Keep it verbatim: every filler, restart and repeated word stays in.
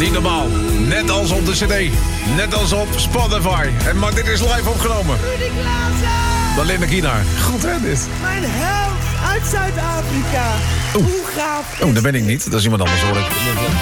Niet normaal. Net als op de cd. Net als op Spotify. En maar dit is live opgenomen. Rudy Klaassen! Dan Linda Kina. Goed hè dit? Mijn held uit Zuid-Afrika. Hoe gaaf is Oh, dat ben ik niet. Dat is iemand anders hoor ik.